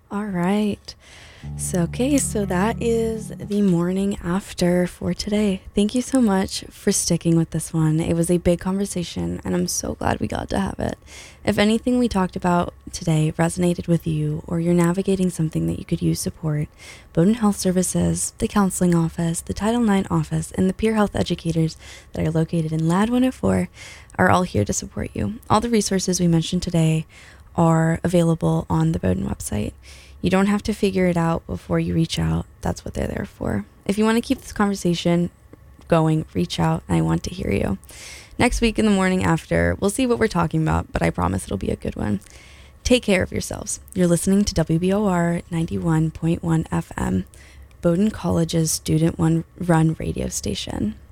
All right. So that is the morning after for today. Thank you so much for sticking with this one. It was a big conversation, and I'm so glad we got to have it. If anything we talked about today resonated with you, or you're navigating something that you could use support, Bowdoin Health Services, the Counseling Office, the Title IX Office, and the peer health educators that are located in LAD 104 are all here to support you. All the resources we mentioned today are available on the Bowdoin website. You don't have to figure it out before you reach out. That's what they're there for. If you want to keep this conversation going, reach out. I want to hear you. Next week in the morning after, we'll see what we're talking about, but I promise it'll be a good one. Take care of yourselves. You're listening to WBOR 91.1 FM, Bowdoin College's student run radio station.